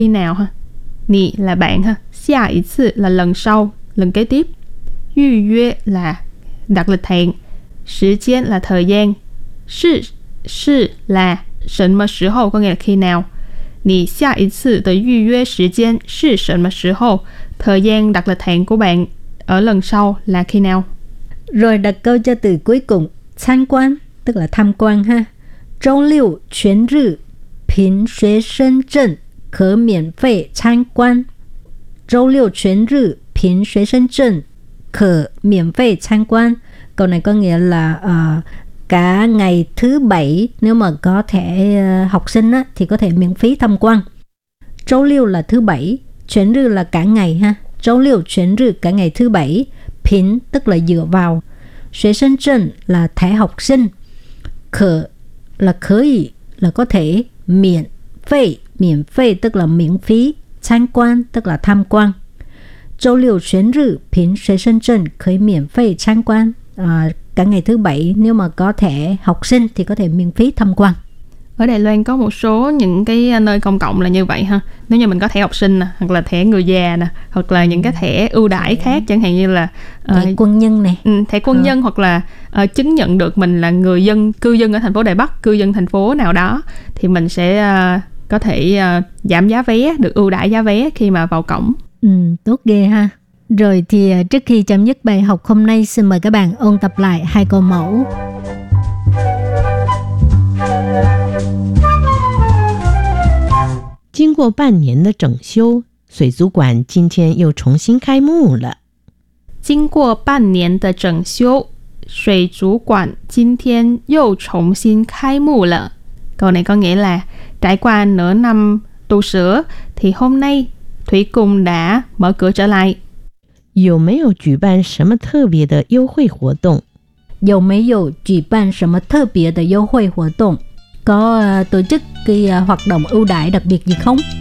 khi nào ha. Nì là bạn ha. Xia ý次 là lần sau, lần kế tiếp. Yu yue là đặt lịch hẹn.时间 là thời gian. Sư là 什么时候 có nghĩa là khi nào. Nì xia ý次 的预约时间是什么时候? Thời gian đặt lịch hẹn của bạn ở lần sau là khi nào? Rồi đặt câu cho từ cuối cùng, tham quan, tức là tham quan ha.周六全日凭学生证可免费参观。周六全日凭学生证可免费参观. Câu này có nghĩa là cả ngày thứ bảy nếu mà có thẻ học sinh á, thì có thể miễn phí tham quan.周六là thứ bảy, chuyển rư là cả ngày ha.周六chuyển rư cả ngày thứ bảy,凭tức là dựa vào,学生证 là thẻ học sinh, khở là khởi là có thể, miễn phí tức là miễn phí, tham quan tức là tham quan. 周六全日凭学生证可以免费参观. Cả ngày thứ bảy nếu mà có thẻ học sinh thì có thể miễn phí tham quan. Ở Đài Loan có một số những cái nơi công cộng là như vậy ha. Nếu như mình có thẻ học sinh nè, hoặc là thẻ người già nè, hoặc là những cái thẻ ưu đãi khác, chẳng hạn như là thẻ quân nhân này, thẻ quân nhân, hoặc là chứng nhận được mình là người dân, cư dân ở thành phố Đài Bắc, cư dân thành phố nào đó, thì mình sẽ có thể giảm giá vé, được ưu đãi giá vé khi mà vào cổng. Tốt ghê ha. Rồi thì trước khi chấm dứt bài học hôm nay, xin mời các bạn ôn tập lại 2 câu mẫu. 经过半年的整修，水族馆今天又重新开幕了。 经过半年的整修，水族馆今天又重新开幕了. Câu này có nghĩa là trải qua nửa năm tu sửa thì hôm nay thủy cung đã mở cửa trở lại. 有没有举办什么特别的优惠活动？ 有没有举办什么特别的优惠活动? Có tổ chức cái hoạt động ưu đãi đặc biệt gì không?